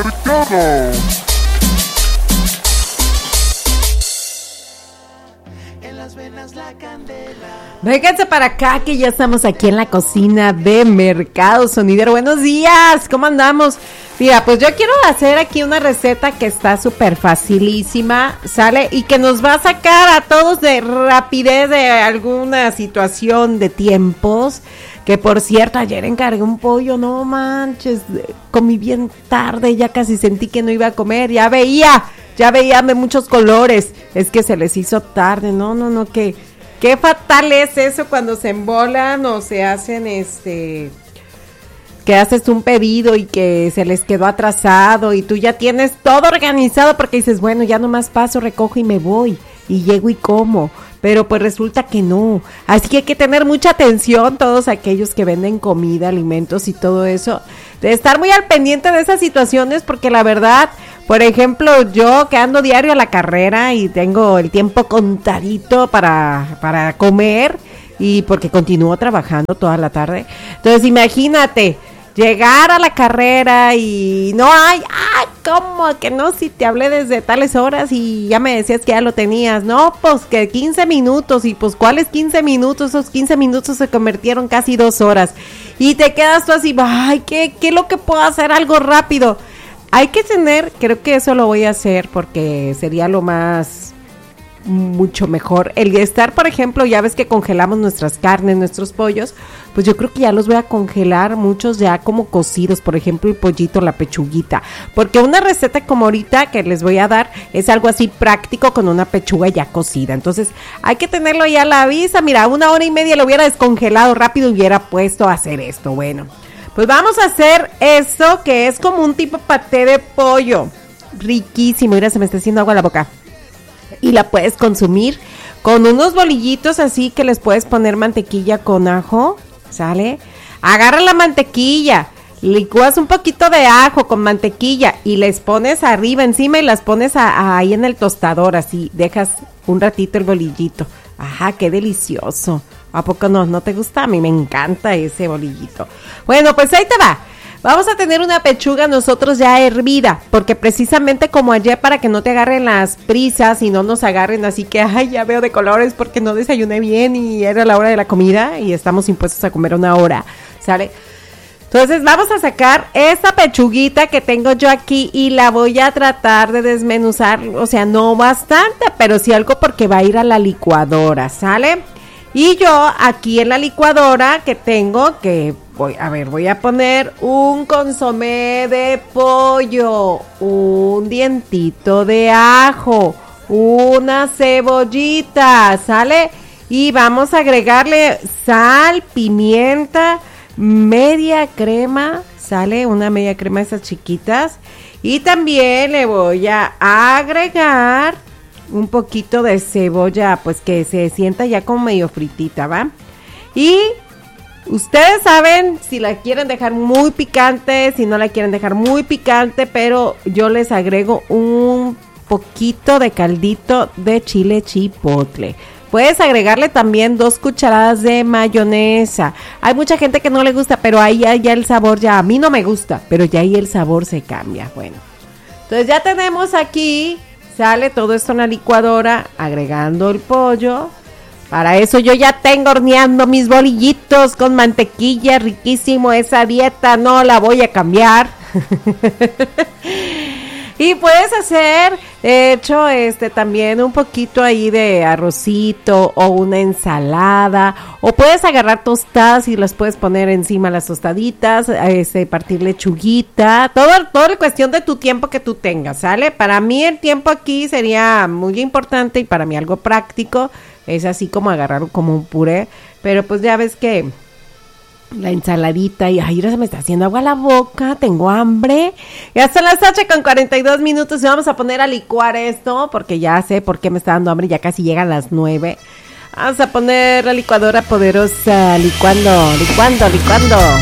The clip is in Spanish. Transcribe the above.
mercado. Vénganse para acá que ya estamos aquí en la cocina de Mercado Sonidero. Buenos días, ¿cómo andamos? Mira, pues yo quiero hacer aquí una receta que está súper facilísima, ¿sale? Y que nos va a sacar a todos de rapidez de alguna situación de tiempos. Que por cierto, ayer encargué un pollo, no manches, comí bien tarde, ya casi sentí que no iba a comer, ya veía de muchos colores. Es que se les hizo tarde, no, qué fatal es eso cuando se embolan o se hacen que haces un pedido y que se les quedó atrasado y tú ya tienes todo organizado porque dices, bueno, ya nomás paso, recojo y me voy y llego y como, pero pues resulta que no, así que hay que tener mucha atención todos aquellos que venden comida, alimentos y todo eso, de estar muy al pendiente de esas situaciones porque la verdad, por ejemplo, yo que ando diario a la carrera y tengo el tiempo contadito para comer y porque continúo trabajando toda la tarde, entonces imagínate, llegar a la carrera y no hay, ¿cómo que no? Si te hablé desde tales horas y ya me decías que ya lo tenías, no, pues que 15 minutos y pues ¿cuáles 15 minutos? Esos 15 minutos se convirtieron casi 2 horas y te quedas tú así, ¿qué es lo que puedo hacer? Algo rápido. Hay que tener, creo que eso lo voy a hacer porque sería lo mucho mejor. El estar, por ejemplo, ya ves que congelamos nuestras carnes, nuestros pollos, pues yo creo que ya los voy a congelar, muchos ya como cocidos, por ejemplo el pollito, la pechuguita, porque una receta como ahorita que les voy a dar es algo así práctico con una pechuga ya cocida, entonces hay que tenerlo ya a la vista. Mira, 1 hora y media lo hubiera descongelado rápido y hubiera puesto a hacer esto. Bueno, pues vamos a hacer eso que es como un tipo paté de pollo, riquísimo, mira, se me está haciendo agua a la boca. Y la puedes consumir con unos bolillitos así que les puedes poner mantequilla con ajo, ¿sale? Agarra la mantequilla, licúas un poquito de ajo con mantequilla y les pones arriba, encima y las pones ahí en el tostador, así, dejas un ratito el bolillito. Ajá, qué delicioso. ¿A poco no? ¿No te gusta? A mí me encanta ese bolillito. Bueno, pues ahí te va. Vamos a tener una pechuga nosotros ya hervida, porque precisamente como ayer para que no te agarren las prisas y no nos agarren así que, ya veo de colores porque no desayuné bien y era la hora de la comida y estamos impuestos a comer 1 hora, ¿sale? Entonces vamos a sacar esta pechuguita que tengo yo aquí y la voy a tratar de desmenuzar, o sea, no bastante, pero sí algo porque va a ir a la licuadora, ¿sale? Y yo aquí en la licuadora que tengo, que voy a poner un consomé de pollo, un dientito de ajo, una cebollita, ¿sale? Y vamos a agregarle sal, pimienta, media crema, ¿sale? Una media crema de esas chiquitas. Y también le voy a agregar un poquito de cebolla, pues que se sienta ya como medio fritita, ¿va? Y ustedes saben si la quieren dejar muy picante, si no la quieren dejar muy picante, pero yo les agrego un poquito de caldito de chile chipotle. Puedes agregarle también 2 cucharadas de mayonesa. Hay mucha gente que no le gusta, pero ahí ya el sabor ya, a mí no me gusta, pero ya ahí el sabor se cambia. Bueno, entonces ya tenemos aquí, sale todo esto en la licuadora, agregando el pollo. Para eso yo ya tengo horneando mis bolillitos con mantequilla, riquísimo, esa dieta no la voy a cambiar. Y puedes hacer, de hecho, también un poquito ahí de arrocito o una ensalada, o puedes agarrar tostadas y las puedes poner encima las tostaditas, partir lechuguita, todo es cuestión de tu tiempo que tú tengas, ¿sale? Para mí el tiempo aquí sería muy importante y para mí algo práctico es así como agarrar como un puré, pero pues ya ves que la ensaladita y ahora se me está haciendo agua a la boca, tengo hambre. Ya son las 8:42 y vamos a poner a licuar esto porque ya sé por qué me está dando hambre, ya casi llegan las 9. Vamos a poner la licuadora poderosa, licuando.